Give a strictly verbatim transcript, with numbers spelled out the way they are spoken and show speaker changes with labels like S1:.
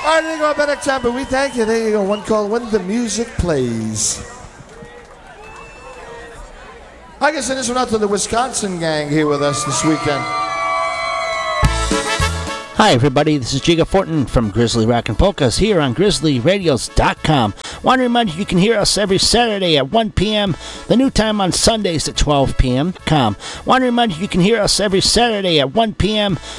S1: All right, there you go, better time, but we thank you. There you go, one call when the music plays. I can send this one out to the Wisconsin gang here with us this weekend.
S2: Hi, everybody. This is Jiga Fortin from Grizzly Rock and Polkas here on grizzly radios dot com. Want to remind you you can hear us every Saturday at one p.m. The new time on Sundays at twelve p.m. Com. Want to remind you you can hear us every Saturday at one p.m.